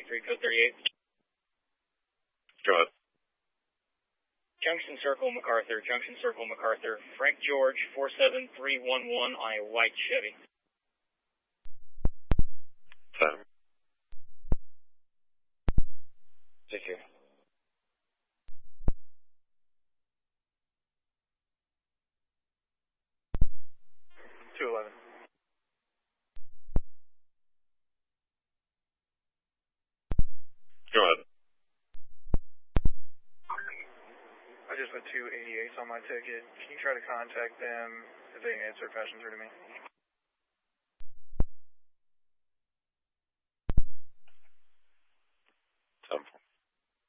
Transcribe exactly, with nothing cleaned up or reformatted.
three, code thirty-eight. Go ahead. Junction Circle, MacArthur, Junction Circle, MacArthur, Frank George, four seven three one one on a white Chevy. Seven. Take care. two eleven. Go ahead. I just put two eighty-eights on my ticket. Can you try to contact them if they can answer questions through to me?